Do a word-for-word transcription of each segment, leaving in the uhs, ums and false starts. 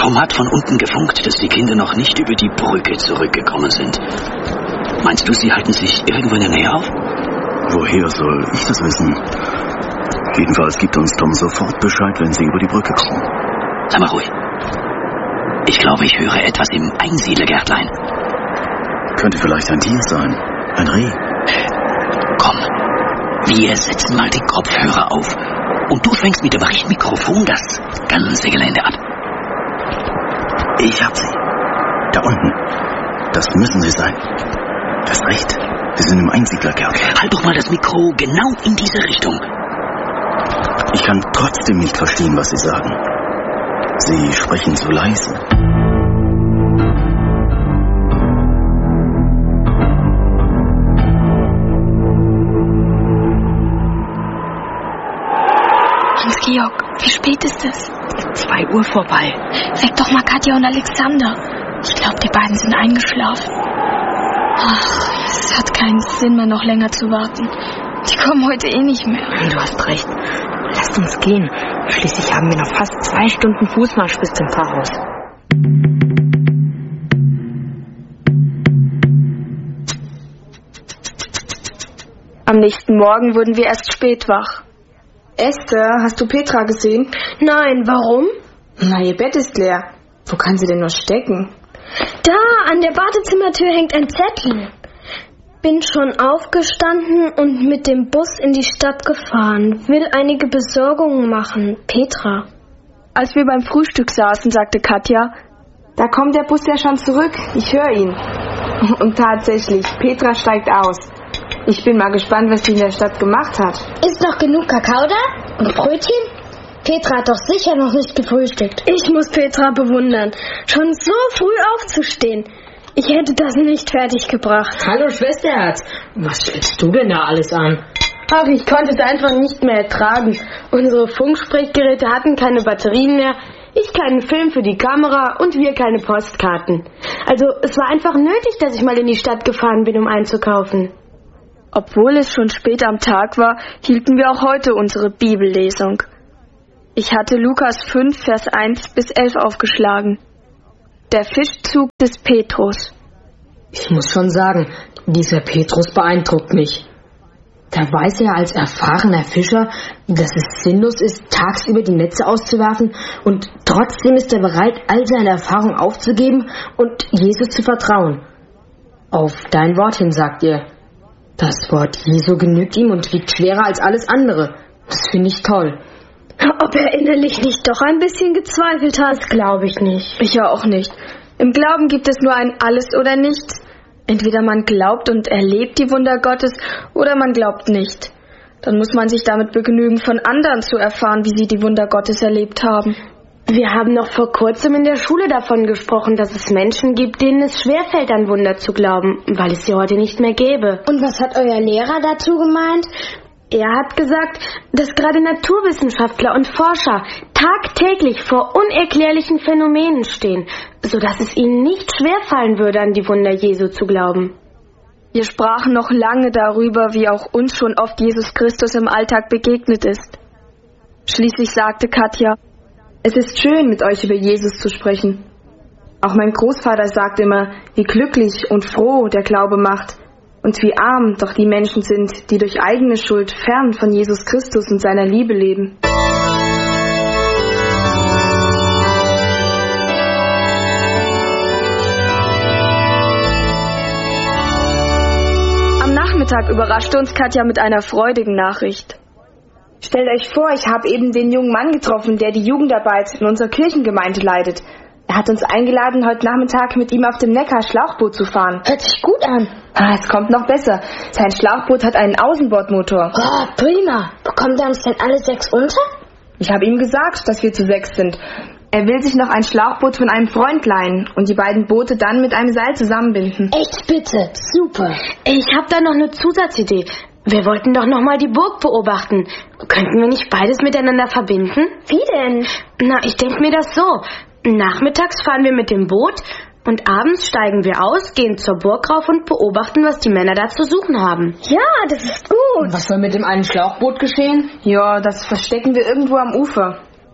Tom hat von unten gefunkt, dass die Kinder noch nicht über die Brücke zurückgekommen sind. Meinst du, sie halten sich irgendwo in der Nähe auf? Woher soll ich das wissen? Jedenfalls gibt uns Tom sofort Bescheid, wenn sie über die Brücke kommen. Sei mal ruhig. Ich glaube, ich höre etwas im Einsiedlergärtlein. Könnte vielleicht ein Tier sein. Ein Reh. Komm, wir setzen mal die Kopfhörer auf. Und du fängst mit dem Richtmikrofon das ganze Gelände ab. Ich hab sie. Da unten. Das müssen sie sein. Du hast recht. Wir sind im Einsiedlergärtlein. Halt doch mal das Mikro genau in diese Richtung. Ich kann trotzdem nicht verstehen, was sie sagen. Sie sprechen so leise. Hans-Georg, wie spät ist es? Zwei Uhr vorbei. Weck doch mal Katja und Alexander. Ich glaube, die beiden sind eingeschlafen. Ach, es hat keinen Sinn mehr, noch länger zu warten. Die kommen heute eh nicht mehr. Du hast recht. Lasst uns gehen. Schließlich haben wir noch fast zwei Stunden Fußmarsch bis zum Pfarrhaus. Am nächsten Morgen wurden wir erst spät wach. Esther, hast du Petra gesehen? Nein, warum? Na, ihr Bett ist leer. Wo kann sie denn noch stecken? Da, an der Badezimmertür hängt ein Zettel. Bin schon aufgestanden und mit dem Bus in die Stadt gefahren. Will einige Besorgungen machen. Petra. Als wir beim Frühstück saßen, sagte Katja, da kommt der Bus ja schon zurück. Ich höre ihn. Und tatsächlich, Petra steigt aus. Ich bin mal gespannt, was sie in der Stadt gemacht hat. Ist noch genug Kakao da? Und Brötchen? Petra hat doch sicher noch nicht gefrühstückt. Ich muss Petra bewundern. Schon so früh aufzustehen. Ich hätte das nicht fertig gebracht. Hallo Schwesterherz, was stellst du denn da alles an? Ach, ich konnte es einfach nicht mehr ertragen. Unsere Funksprechgeräte hatten keine Batterien mehr, ich keinen Film für die Kamera und wir keine Postkarten. Also es war einfach nötig, dass ich mal in die Stadt gefahren bin, um einzukaufen. Obwohl es schon spät am Tag war, hielten wir auch heute unsere Bibellesung. Ich hatte Lukas fünf, Vers eins bis elf aufgeschlagen. Der Fischzug des Petrus. Ich muss schon sagen, dieser Petrus beeindruckt mich. Da weiß er als erfahrener Fischer, dass es sinnlos ist, tagsüber die Netze auszuwerfen, und trotzdem ist er bereit, all seine Erfahrung aufzugeben und Jesus zu vertrauen. Auf dein Wort hin, sagt er. Das Wort Jesu genügt ihm und wiegt schwerer als alles andere. Das finde ich toll. Ob er innerlich nicht doch ein bisschen gezweifelt hat, glaube ich nicht. Ich ja auch nicht. Im Glauben gibt es nur ein Alles oder Nichts. Entweder man glaubt und erlebt die Wunder Gottes, oder man glaubt nicht. Dann muss man sich damit begnügen, von anderen zu erfahren, wie sie die Wunder Gottes erlebt haben. Wir haben noch vor kurzem in der Schule davon gesprochen, dass es Menschen gibt, denen es schwerfällt, an Wunder zu glauben, weil es sie heute nicht mehr gäbe. Und was hat euer Lehrer dazu gemeint? Er hat gesagt, dass gerade Naturwissenschaftler und Forscher tagtäglich vor unerklärlichen Phänomenen stehen, sodass es ihnen nicht schwerfallen würde, an die Wunder Jesu zu glauben. Wir sprachen noch lange darüber, wie auch uns schon oft Jesus Christus im Alltag begegnet ist. Schließlich sagte Katja, es ist schön, mit euch über Jesus zu sprechen. Auch mein Großvater sagt immer, wie glücklich und froh der Glaube macht. Und wie arm doch die Menschen sind, die durch eigene Schuld fern von Jesus Christus und seiner Liebe leben. Am Nachmittag überraschte uns Katja mit einer freudigen Nachricht. Stellt euch vor, ich habe eben den jungen Mann getroffen, der die Jugendarbeit in unserer Kirchengemeinde leitet. Er hat uns eingeladen, heute Nachmittag mit ihm auf dem Neckar Schlauchboot zu fahren. Hört sich gut an. Ah, es kommt noch besser. Sein Schlauchboot hat einen Außenbordmotor. Oh, prima. Bekommt er uns denn alle sechs unter? Ich habe ihm gesagt, dass wir zu sechs sind. Er will sich noch ein Schlauchboot von einem Freund leihen und die beiden Boote dann mit einem Seil zusammenbinden. Echt bitte, super. Ich habe da noch eine Zusatzidee. Wir wollten doch noch mal die Burg beobachten. Könnten wir nicht beides miteinander verbinden? Wie denn? Na, ich denke mir das so. Nachmittags fahren wir mit dem Boot und abends steigen wir aus, gehen zur Burg rauf und beobachten, was die Männer da zu suchen haben. Ja, das ist gut. Und was soll mit dem einen Schlauchboot geschehen? Ja, das verstecken wir irgendwo am Ufer.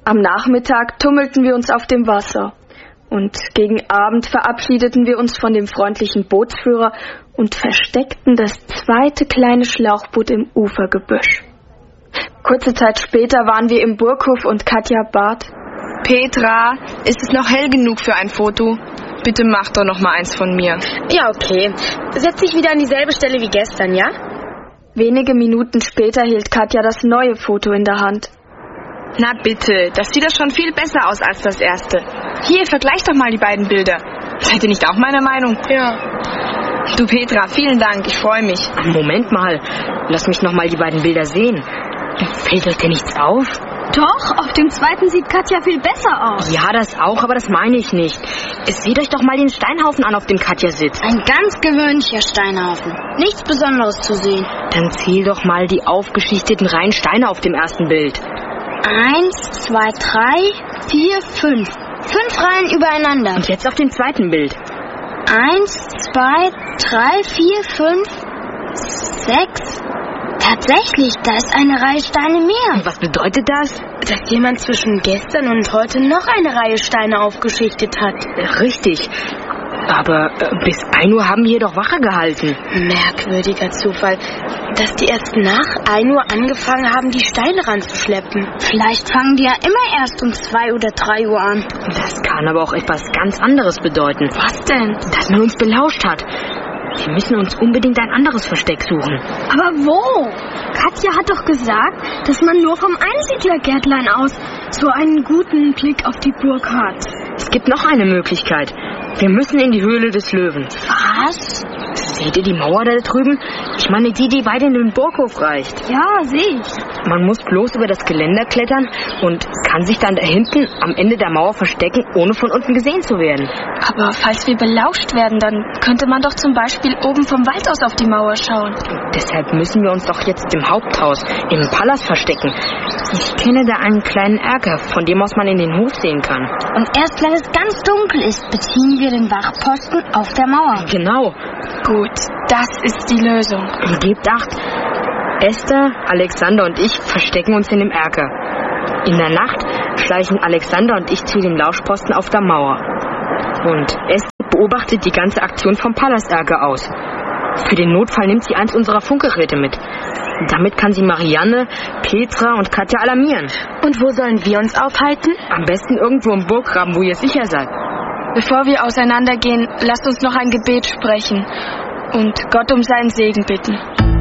Am Nachmittag tummelten wir uns auf dem Wasser. Und gegen Abend verabschiedeten wir uns von dem freundlichen Bootsführer und versteckten das zweite kleine Schlauchboot im Ufergebüsch. Kurze Zeit später waren wir im Burghof und Katja bat: Petra, ist es noch hell genug für ein Foto? Bitte mach doch noch mal eins von mir. Ja, okay. Setz dich wieder an dieselbe Stelle wie gestern, ja? Wenige Minuten später hielt Katja das neue Foto in der Hand. Na bitte, das sieht doch schon viel besser aus als das erste. Hier, vergleich doch mal die beiden Bilder. Seid ihr nicht auch meiner Meinung? Ja. Du Petra, vielen Dank, ich freue mich. Moment mal, lass mich noch mal die beiden Bilder sehen. Fällt euch denn nichts auf? Doch, auf dem zweiten sieht Katja viel besser aus. Ja, das auch, aber das meine ich nicht. Seht euch doch mal den Steinhaufen an, auf dem Katja sitzt. Ein ganz gewöhnlicher Steinhaufen. Nichts Besonderes zu sehen. Dann zähl doch mal die aufgeschichteten Reihen Steine auf dem ersten Bild. Eins, zwei, drei, vier, fünf. Fünf Reihen übereinander. Und jetzt auf dem zweiten Bild. Eins, zwei, drei, vier, fünf, sechs. Tatsächlich, da ist eine Reihe Steine mehr. Und was bedeutet das? Dass jemand zwischen gestern und heute noch eine Reihe Steine aufgeschichtet hat. Richtig. Aber äh, bis ein Uhr haben wir doch Wache gehalten. Merkwürdiger Zufall, dass die erst nach ein Uhr angefangen haben, die Steine ranzuschleppen. Vielleicht fangen die ja immer erst um zwei oder drei Uhr an. Das kann aber auch etwas ganz anderes bedeuten. Was denn? Dass man uns belauscht hat. Wir müssen uns unbedingt ein anderes Versteck suchen. Aber wo? Katja hat doch gesagt, dass man nur vom Einsiedlergärtlein aus so einen guten Blick auf die Burg hat. Es gibt noch eine Möglichkeit. Wir müssen in die Höhle des Löwen. Was? Seht ihr die Mauer da drüben? Ich meine die, die weit in den Burghof reicht. Ja, sehe ich. Man muss bloß über das Geländer klettern und kann sich dann da hinten am Ende der Mauer verstecken, ohne von unten gesehen zu werden. Aber falls wir belauscht werden, dann könnte man doch zum Beispiel oben vom Wald aus auf die Mauer schauen. Deshalb müssen wir uns doch jetzt im Haupthaus, im Palast verstecken. Ich kenne da einen kleinen Erker, von dem aus man in den Hof sehen kann. Und erst wenn es ganz dunkel ist, beziehen wir den Wachposten auf der Mauer. Genau. Gut, das ist die Lösung. Gebt Acht. Esther, Alexander und ich verstecken uns in dem Erker. In der Nacht schleichen Alexander und ich zu dem Lauschposten auf der Mauer. Und Esther beobachtet die ganze Aktion vom Palasterker aus. Für den Notfall nimmt sie eins unserer Funkgeräte mit. Damit kann sie Marianne, Petra und Katja alarmieren. Und wo sollen wir uns aufhalten? Am besten irgendwo im Burggraben, wo ihr sicher seid. Bevor wir auseinandergehen, lasst uns noch ein Gebet sprechen und Gott um seinen Segen bitten.